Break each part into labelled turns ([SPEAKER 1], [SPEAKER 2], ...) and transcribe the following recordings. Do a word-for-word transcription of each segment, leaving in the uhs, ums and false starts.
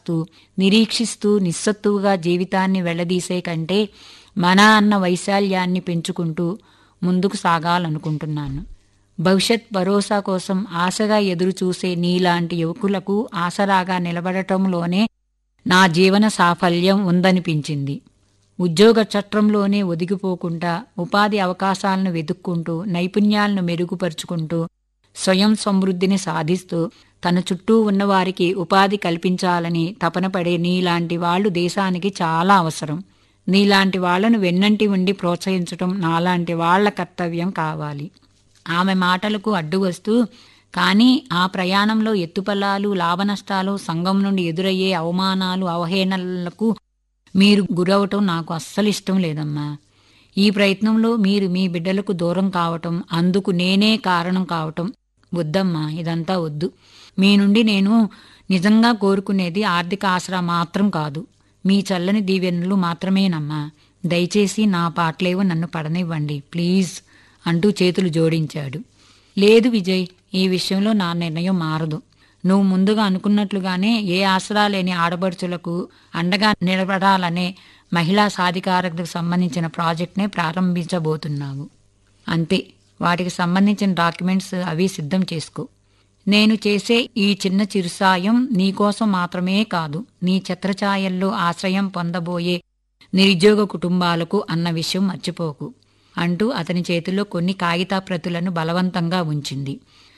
[SPEAKER 1] కాస్తూ నిరీక్షిస్తూ నిస్సత్తువుగా జీవితాన్ని వెళ్లదీసే కంటే మన అన్న వైశాల్యాన్ని పెంచుకుంటూ ముందుకు సాగాలనుకుంటున్నాను. భవిష్యత్ భరోసా కోసం ఆశగా ఎదురుచూసే నీలాంటి యువకులకు ఆసరాగా నిలబడటంలోనే నా జీవన సాఫల్యం ఉందనిపించింది. ఉద్యోగ చట్రంలోనే ఒదిగిపోకుండా ఉపాధి అవకాశాలను వెతుక్కుంటూ నైపుణ్యాలను మెరుగుపరుచుకుంటూ స్వయం సమృద్ధిని సాధిస్తూ తన చుట్టూ ఉన్నవారికి ఉపాధి కల్పించాలని తపనపడే నీలాంటి వాళ్లు దేశానికి చాలా అవసరం. నీలాంటి వాళ్లను వెన్నంటి ఉండి ప్రోత్సహించటం నాలాంటి వాళ్ల కర్తవ్యం కావాలి. ఆమె మాటలకు అడ్డు వస్తూ, కానీ ఆ ప్రయాణంలో ఎత్తుపల్లాలు లాభనష్టాలు సంఘం నుండి ఎదురయ్యే అవమానాలు అవహేళనలకు మీరు గురవటం నాకు అస్సలు ఇష్టం లేదమ్మా. ఈ ప్రయత్నంలో మీరు మీ బిడ్డలకు దూరం కావటం, అందుకు నేనే కారణం కావటం వద్దమ్మా. ఇదంతా వద్దు. మీ నుండి నేను నిజంగా కోరుకునేది ఆర్థిక ఆసరా మాత్రం కాదు, మీ చల్లని దీవెనలు మాత్రమేనమ్మా. దయచేసి నా పాటలేవో నన్ను పడనివ్వండి ప్లీజ్ అంటూ చేతులు జోడించాడు. లేదు విజయ్, ఈ విషయంలో నా నిర్ణయం మారదు. నువ్వు ముందుగా అనుకున్నట్లుగానే ఏ ఆసరా లేని ఆడపడుచులకు అండగా నిలబడాలనే మహిళా సాధికారతకు సంబంధించిన ప్రాజెక్ట్నే ప్రారంభించబోతున్నావు. అంతే, వాటికి సంబంధించిన డాక్యుమెంట్స్ అవి సిద్ధం చేసుకో. నేను చేసే ఈ చిన్న చిరుసాయం నీకోసం మాత్రమే కాదు, నీ ఛత్రఛాయల్లో ఆశ్రయం పొందబోయే నిరుద్యోగ కుటుంబాలకు అన్న విషయం మర్చిపోకు అంటూ అతని చేతిలో కొన్ని కాగితా ప్రతులను బలవంతంగా ఉంచింది.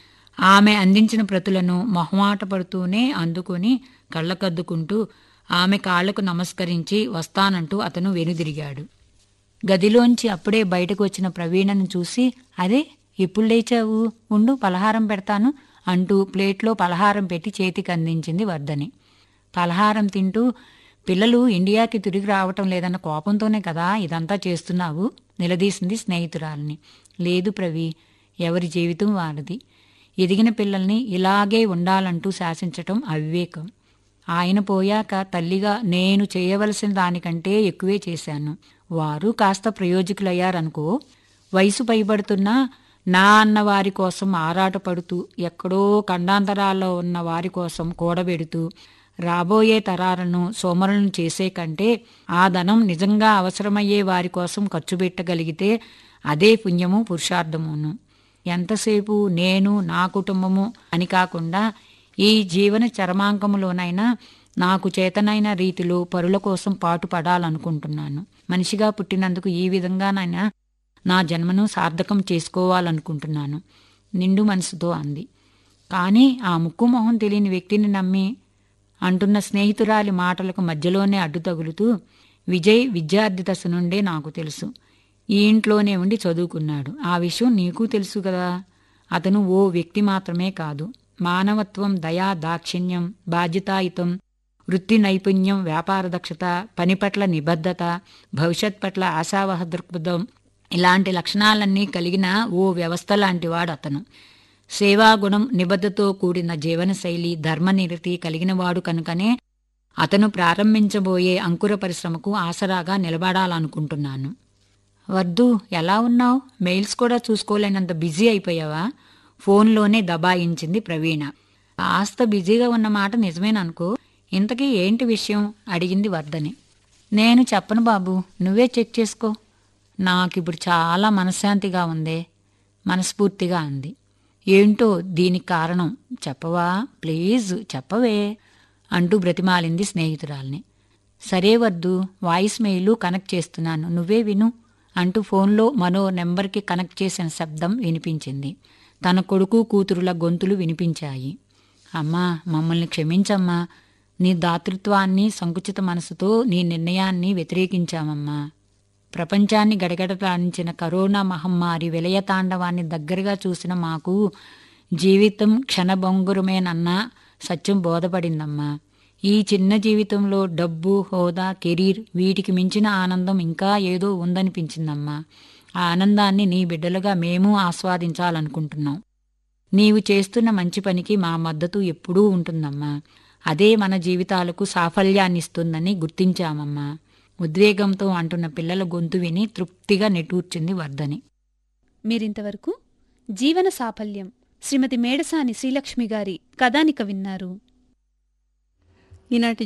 [SPEAKER 1] ఆమె అందించిన ప్రతులను మొహమాట పడుతూనే అందుకుని కళ్ళకద్దుకుంటూ ఆమె కాళ్లకు నమస్కరించి వస్తానంటూ అతను వెనుదిరిగాడు. గదిలోంచి అప్పుడే బయటకు వచ్చిన ప్రవీణను చూసి, అదే ఎప్పుడు లేచావు, ఉండు పలహారం పెడతాను అంటూ ప్లేట్లో పలహారం పెట్టి చేతికి అందించింది వర్ధని. పలహారం తింటూ, పిల్లలు ఇండియాకి తిరిగి రావటం లేదన్న కోపంతోనే కదా ఇదంతా చేస్తున్నావు నిలదీసింది స్నేహితురాల్ని. లేదు ప్రవీ, ఎవరి జీవితం వారిది. ఎదిగిన పిల్లల్ని ఇలాగే ఉండాలంటూ శాసించటం అవివేకం. ఆయన పోయాక తల్లిగా నేను చేయవలసిన దానికంటే ఎక్కువే చేశాను. వారు కాస్త ప్రయోజకులయ్యారనుకో. వయసు పైబడుతున్నా నా అన్న వారి కోసం ఆరాటపడుతూ, ఎక్కడో ఖండాంతరాల్లో ఉన్న వారి కోసం కూడబెడుతూ రాబోయే తరాలను సోమరులను చేసే కంటే ఆ ధనం నిజంగా అవసరమయ్యే వారి కోసం ఖర్చు పెట్టగలిగితే అదే పుణ్యము పురుషార్థమును. ఎంతసేపు నేను నా కుటుంబము అని కాకుండా ఈ జీవన చరమాంకములోనైనా నాకు చేతనైన రీతిలో పరుల కోసం పాటు పడాలనుకుంటున్నాను. మనిషిగా పుట్టినందుకు ఈ విధంగానైనా నా జన్మను సార్థకం చేసుకోవాలనుకుంటున్నాను నిండు మనసుతో అంది. కానీ ఆ ముక్కు మొహం తెలియని వ్యక్తిని నమ్మి అంటున్న స్నేహితురాలి మాటలకు మధ్యలోనే అడ్డు తగులుతూ, విజయ్ విద్యార్థి దశ నుండే నాకు తెలుసు. ఈ ఇంట్లోనే ఉండి చదువుకున్నాడు. ఆ విషయం నీకు తెలుసు కదా. అతను ఓ వ్యక్తి మాత్రమే కాదు, మానవత్వం, దయా, దాక్షిణ్యం, బాధ్యతాయుతం, వృత్తి నైపుణ్యం, వ్యాపార దక్షత, పని పట్ల నిబద్ధత, భవిష్యత్ పట్ల ఆశావహ దృక్పథం, ఇలాంటి లక్షణాలన్నీ కలిగిన ఓ వ్యవస్థ లాంటివాడు అతను. సేవాగుణం, నిబద్ధతో కూడిన జీవనశైలి, ధర్మనిరతి కలిగినవాడు కనుకనే అతను ప్రారంభించబోయే అంకుర పరిశ్రమకు ఆసరాగా నిలబడాలనుకుంటున్నాను. వర్ధు, ఎలా ఉన్నావు? మెయిల్స్ కూడా చూసుకోలేనంత బిజీ అయిపోయావా? ఫోన్లోనే దబాయించింది ప్రవీణ. కాస్త బిజీగా ఉన్నమాట నిజమేననుకో. ఇంతకీ ఏంటి విషయం అడిగింది వర్ధని. నేను చెప్పను బాబు, నువ్వే చెక్ చేసుకో. నాకిప్పుడు చాలా మనశ్శాంతిగా ఉందే మనస్ఫూర్తిగా అంది. ఏంటో దీనికి కారణం చెప్పవా ప్లీజ్, చెప్పవే అంటూ బ్రతిమాలింది స్నేహితురాల్ని. సరే వర్ధు, వాయిస్ మెయిల్ కనెక్ట్ చేస్తున్నాను, నువ్వే విను అంటూ ఫోన్లో మరో నెంబర్కి కనెక్ట్ చేసిన శబ్దం వినిపించింది. తన కొడుకు కూతురుల గొంతులు వినిపించాయి. అమ్మా, మమ్మల్ని క్షమించమ్మా. నీ దాతృత్వాన్ని, సంకుచిత మనసుతో నీ నిర్ణయాన్ని వ్యతిరేకించామమ్మా. ప్రపంచాన్ని గడగడలాడించిన కరోనా మహమ్మారి విలయతాండవాన్ని దగ్గరగా చూసిన మాకు జీవితం క్షణభంగురమేనన్న సత్యం బోధపడిందమ్మా. ఈ చిన్న జీవితంలో డబ్బు, హోదా, కెరీర్ వీటికి మించిన ఆనందం ఇంకా ఏదో ఉందనిపించిందమ్మా. ఆ ఆనందాన్ని నీ బిడ్డలుగా మేము ఆస్వాదించాలనుకుంటున్నాం. నీవు చేస్తున్న మంచి పనికి మా మద్దతు ఎప్పుడూ ఉంటుందమ్మా. అదే మన జీవితాలకు సాఫల్యాన్నిస్తుందని గుర్తించామమ్మా. ఉద్వేగంతో అంటున్న పిల్లల గొంతు విని తృప్తిగా నిట్టూర్చింది వర్ధని.
[SPEAKER 2] మీరింతవరకు జీవన సాఫల్యం శ్రీమతి మేడసాని శ్రీలక్ష్మి గారి కథానిక విన్నారు.
[SPEAKER 3] ఈనాటి